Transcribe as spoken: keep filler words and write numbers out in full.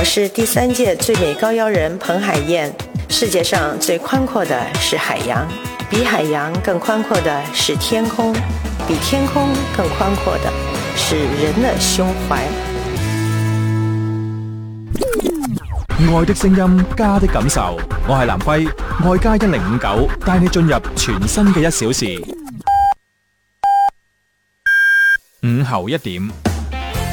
是第三届最美高腰人彭海燕。世界上最宽阔的是海洋，比海洋更寬闊的是天空，比天空更寬闊的是人的胸懷。 愛的聲音，家的感受。我係南輝，愛家一零五九，帶你進入全新嘅一小時。午後一點。